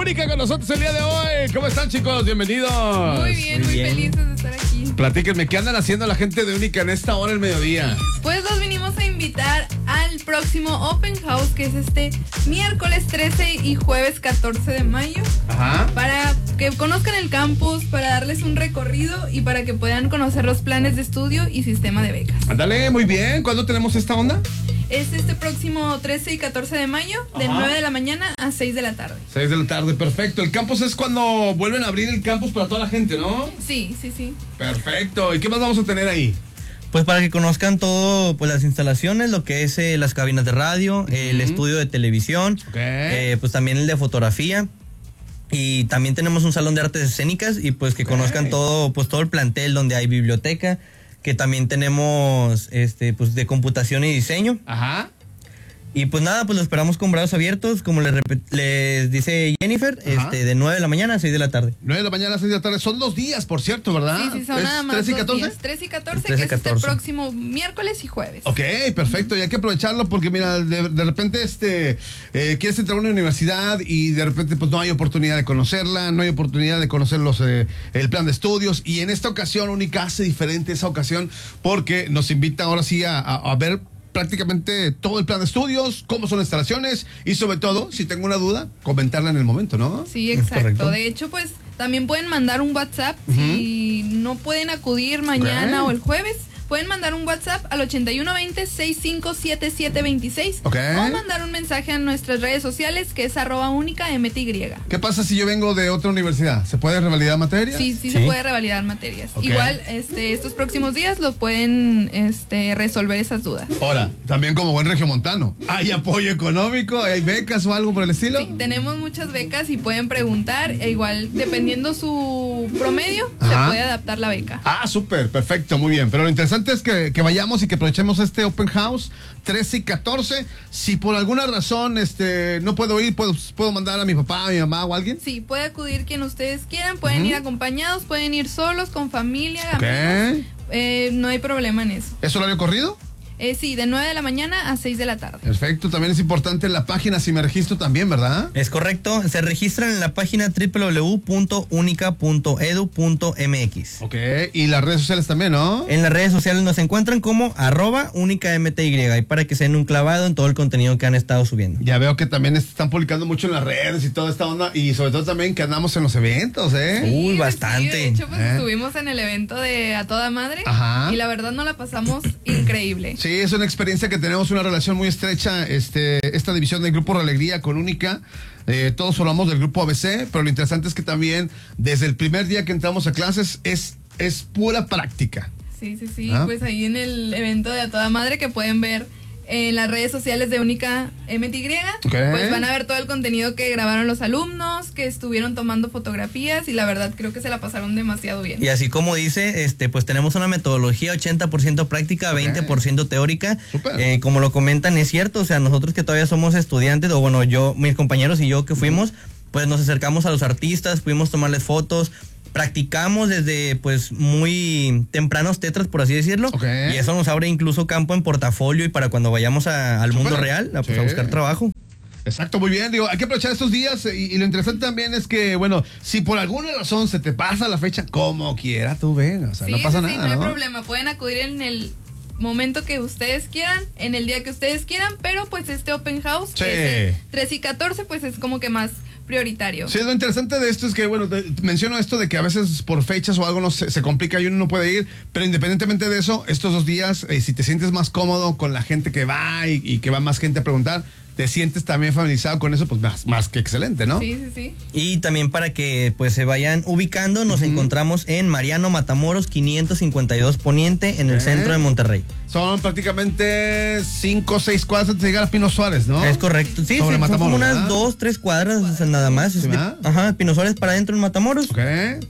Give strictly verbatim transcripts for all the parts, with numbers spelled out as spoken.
Única con nosotros el día de hoy. ¿Cómo están, chicos? Bienvenidos. Muy bien, muy, muy bien. Felices de estar aquí. Platíquenme, ¿qué andan haciendo la gente de Única en esta hora del mediodía? Pues los vinimos a invitar al próximo Open House, que es este miércoles trece y jueves catorce de mayo. Ajá. Para que conozcan el campus, para darles un recorrido y para que puedan conocer los planes de estudio y sistema de becas. Ándale, muy bien. ¿Cuándo tenemos esta onda? Es este próximo trece y catorce de mayo, de Ajá. nueve de la mañana a seis de la tarde. seis de la tarde, perfecto. El campus es cuando vuelven a abrir el campus para toda la gente, ¿no? Sí, sí, sí. Perfecto. ¿Y qué más vamos a tener ahí? Pues para que conozcan todo, pues las instalaciones, lo que es eh, las cabinas de radio, uh-huh. el estudio de televisión, okay. eh, pues también el de fotografía. Y también tenemos un salón de artes escénicas y pues que okay. conozcan todo, pues todo el plantel donde hay biblioteca, que también tenemos este pues de computación y diseño. Ajá. Y pues nada, pues lo esperamos con brazos abiertos, como les, les dice Jennifer, este, de nueve de la mañana a seis de la tarde. nueve de la mañana a seis de la tarde. Son dos días, por cierto, ¿verdad? Sí, sí, son nada más tres y catorce. Días, tres y catorce, tres y que catorce. es este próximo miércoles y jueves. Ok, perfecto. Y hay que aprovecharlo porque, mira, de, de repente este eh, quieres entrar a una universidad y de repente pues no hay oportunidad de conocerla, no hay oportunidad de conocer los, eh, el plan de estudios. Y en esta ocasión, Única hace diferente esa ocasión porque nos invita ahora sí a, a, a ver prácticamente todo el plan de estudios, cómo son las instalaciones y sobre todo, si tengo una duda, comentarla en el momento, ¿no? Sí, exacto. De hecho, pues también pueden mandar un WhatsApp uh-huh. si no pueden acudir mañana okay. o el jueves. Pueden mandar un WhatsApp al ochenta y uno veinte, sesenta y cinco setenta y siete veintiséis okay. o mandar un mensaje a nuestras redes sociales que es arroba única M T Y. ¿Qué pasa si yo vengo de otra universidad? ¿Se puede revalidar materias? Sí, sí, sí, se puede revalidar materias. Okay. Igual este, estos próximos días lo pueden este, resolver esas dudas. Ahora, también como buen regiomontano, ¿hay apoyo económico? ¿Hay becas o algo por el estilo? Sí, tenemos muchas becas y pueden preguntar. E igual, dependiendo su promedio, Ajá. se puede adaptar la beca. Ah, súper, perfecto, muy bien. Pero lo interesante es que, que vayamos y que aprovechemos este Open House trece y catorce. Si por alguna razón este no puedo ir, puedo, puedo mandar a mi papá, a mi mamá o a alguien. Sí, puede acudir quien ustedes quieran. Pueden uh-huh. ir acompañados, pueden ir solos, con familia, okay. amigos. Eh, no hay problema en eso. ¿Es horario corrido? Eh, sí, de nueve de la mañana a seis de la tarde. Perfecto, también es importante la página, si me registro también, ¿verdad? Es correcto, se registran en la página doble u doble u doble u punto única punto edu punto m x. Ok, y las redes sociales también, ¿no? En las redes sociales nos encuentran como arroba única M T Y, y para que se den un clavado en todo el contenido que han estado subiendo. Ya veo que también están publicando mucho en las redes y toda esta onda, y sobre todo también que andamos en los eventos, ¿eh? Sí, Uy, pues bastante. Sí, de hecho, pues ¿Eh? estuvimos en el evento de A Toda Madre. Ajá. Y la verdad nos la pasamos increíble. Sí, es una experiencia que tenemos una relación muy estrecha, este, esta división del Grupo Alegría con Única. Eh, todos hablamos del Grupo A B C, pero lo interesante es que también desde el primer día que entramos a clases es, es pura práctica. Sí, sí, sí, ¿Ah? Pues ahí en el evento de A Toda Madre que pueden ver en las redes sociales de Única M T Y, okay. pues van a ver todo el contenido que grabaron los alumnos, que estuvieron tomando fotografías y la verdad creo que se la pasaron demasiado bien. Y así como dice, este pues tenemos una metodología ochenta por ciento práctica, okay. veinte por ciento teórica. Eh, como lo comentan, es cierto, o sea, nosotros que todavía somos estudiantes, o bueno, yo, mis compañeros y yo que fuimos, pues nos acercamos a los artistas, pudimos tomarles fotos, practicamos desde pues muy tempranos tetras, por así decirlo, okay. y eso nos abre incluso campo en portafolio y para cuando vayamos a, al mundo real, a, pues, sí. a buscar trabajo. Exacto, muy bien, digo, hay que aprovechar estos días y, y lo interesante también es que, bueno, si por alguna razón se te pasa la fecha, como quiera tú ven, o sea, sí, no pasa sí, nada, no hay ¿no? problema, pueden acudir en el momento que ustedes quieran, en el día que ustedes quieran, pero pues este Open House, sí. que es el trece y catorce, pues es como que más prioritario. Sí, lo interesante de esto es que, bueno, te, menciono esto de que a veces por fechas o algo no se, se complica y uno no puede ir, pero independientemente de eso, estos dos días, eh, si te sientes más cómodo con la gente que va y, y que va más gente a preguntar, te sientes también familiarizado con eso, pues más, más que excelente, ¿no? Sí, sí, sí. Y también para que pues se vayan ubicando, nos uh-huh. encontramos en Mariano Matamoros quinientos cincuenta y dos Poniente, en el ¿Eh? centro de Monterrey. Son prácticamente cinco o seis cuadras antes de llegar a Pino Suárez, ¿no? Es correcto. Sí, Sobre sí Matamoros, son como unas ¿verdad? dos, tres cuadras, o sea, nada más. ¿Sí, es de, ajá, Pino Suárez para adentro en Matamoros. Ok.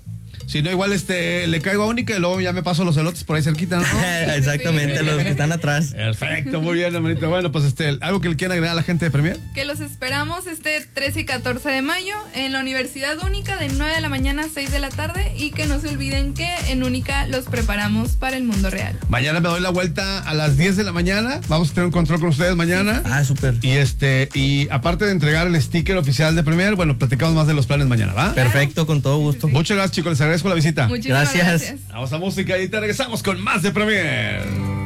Si no, igual este le caigo a Única y luego ya me paso los elotes por ahí cerquita, ¿no? Exactamente, los que están atrás. Perfecto, muy bien, hermanito. Bueno, pues este, ¿algo que le quieran agregar a la gente de Premier? Que los esperamos este trece y catorce de mayo en la Universidad Única de nueve de la mañana a seis de la tarde y que no se olviden que en Única los preparamos para el mundo real. Mañana me doy la vuelta a las diez de la mañana. Vamos a tener un control con ustedes mañana. Ah, súper. Y este, y aparte de entregar el sticker oficial de Premier, bueno, platicamos más de los planes mañana, ¿va? Perfecto, con todo gusto. Muchas gracias, chicos. Les agradezco la visita. Muchísimas Gracias. gracias. Vamos a música y te regresamos con más de Premier.